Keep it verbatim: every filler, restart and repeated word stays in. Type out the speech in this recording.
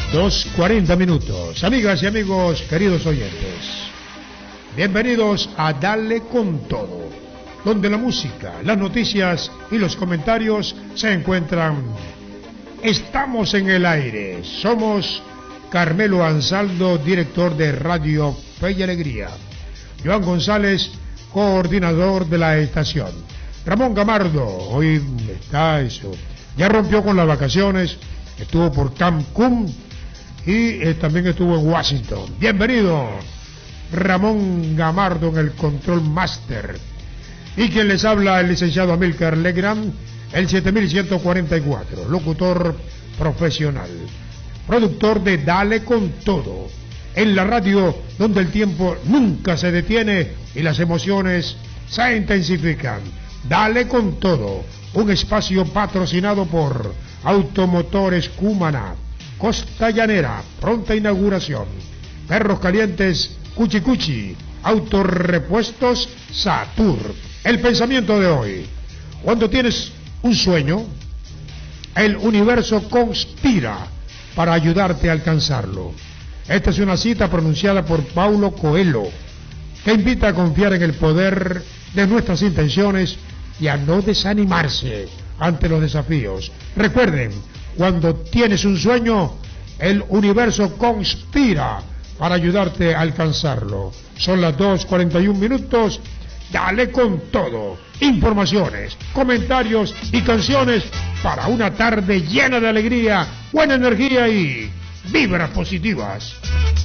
dos cuarenta minutos. Amigas y amigos, queridos oyentes, bienvenidos a Dale con Todo, donde la música, las noticias y los comentarios se encuentran. Estamos en el aire. Somos Carmelo Ansaldo, director de Radio Fe y Alegría. Joan González, coordinador de la estación. Ramón Gamardo, hoy está eso. Ya rompió con las vacaciones, estuvo por Cancún y eh, también estuvo en Washington. Bienvenido, Ramón Gamardo, en el Control Master. Y quien les habla, el licenciado Amílcar Legrand, el siete mil ciento cuarenta y cuatro, locutor profesional, productor de Dale con Todo, en la radio donde el tiempo nunca se detiene y las emociones se intensifican. Dale con Todo, un espacio patrocinado por Automotores Cumaná, Costa Llanera, pronta inauguración, Perros Calientes Cuchi Cuchi, Autorepuestos Satur. El pensamiento de hoy: cuando tienes un sueño, el universo conspira para ayudarte a alcanzarlo. Esta es una cita pronunciada por Paulo Coelho, que invita a confiar en el poder de nuestras intenciones y a no desanimarse ante los desafíos. Recuerden, cuando tienes un sueño, el universo conspira para ayudarte a alcanzarlo. Son las dos cuarenta y un minutos. Dale con Todo. Informaciones, comentarios y canciones para una tarde llena de alegría, buena energía y vibras positivas.